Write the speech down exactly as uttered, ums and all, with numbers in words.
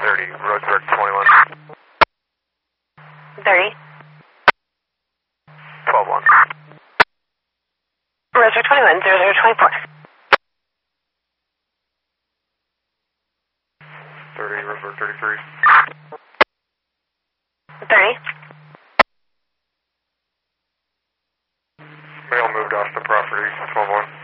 thirty, Roseburg twenty-one. thirty. twelve one. Roseburg twenty-one, zero zero twenty-four. thirty, Roseburg thirty-three. thirty. Male moved off the property, twelve one.